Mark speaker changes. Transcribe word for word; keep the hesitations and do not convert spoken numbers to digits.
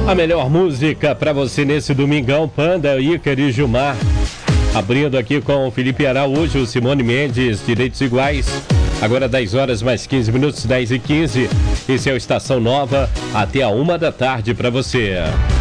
Speaker 1: A melhor música para você nesse domingão, Panda, Ícaro e Gilmar. Abrindo aqui com o Felipe Araújo, Simone Mendes, Direitos Iguais. Agora dez horas mais quinze minutos, dez e quinze. Esse é o Estação Nova, até a uma da tarde para você.